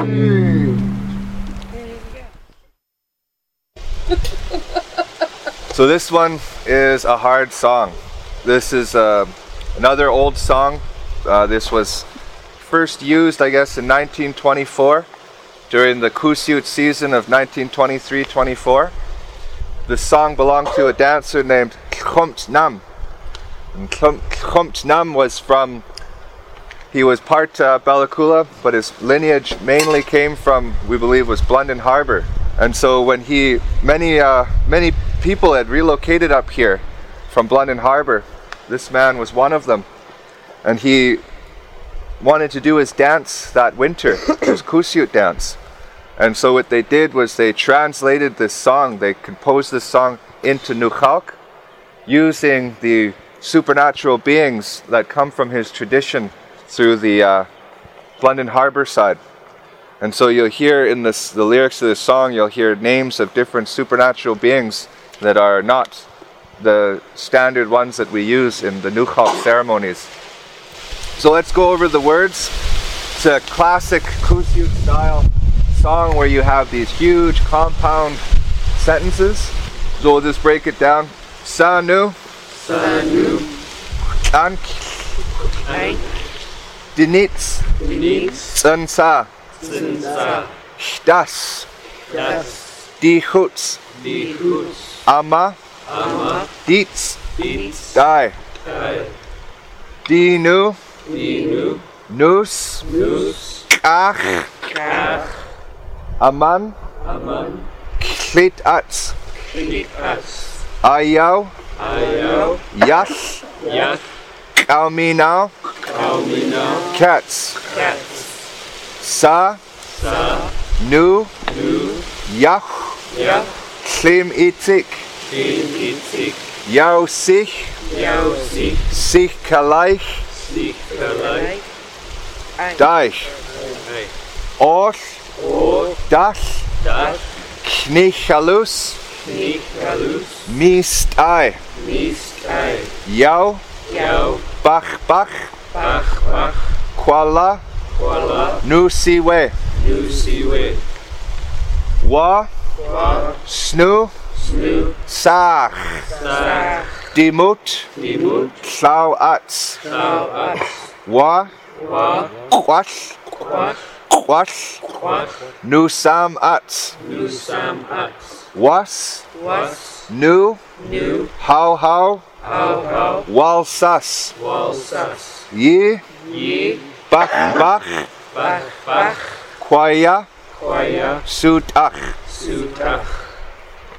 So this one is a hard song. This is another old song. This was first used, I guess, in 1924 during the Kusiut season of 1923-24. The song belonged to a dancer named Khomt Nam. And Khomt Nam was from, he was part Bella Coola, but his lineage mainly came from, we believe, was Blunden Harbor. And so when many people had relocated up here from Blunden Harbor, this man was one of them. And he wanted to do his dance that winter, his Kusiut dance. And so what they did was they translated this song, they composed this song into Nukhalk, using the supernatural beings that come from his tradition through the Blunden Harbor side. And so you'll hear in the lyrics of this song, you'll hear names of different supernatural beings that are not the standard ones that we use in the Nukhalk ceremonies. So let's go over the words. It's a classic Kusiut style song where you have these huge compound sentences. So we'll just break it down. Sanu, Ank, Dinitz, Tsansa, Das, Dichuts, Ama, Dietz, Dai, Dinu, Nus, Kach, Aman, Klitats, Ayau, Yash, Kalminau, Cats, Sa, Nu, Yach, Klim Itik, Yau Sich, Sich Kalaich, Deich, Orch, Dach, Knichalus, Mistai, Yau, Bach, Kuala, Nusiwe, Wa, Snu, Sach, Dimut, Klau Ats, Wa, Quash, Nusam Ats, Was, Nu, How, Walsas, Ye, Bach, Quaya, Sutach,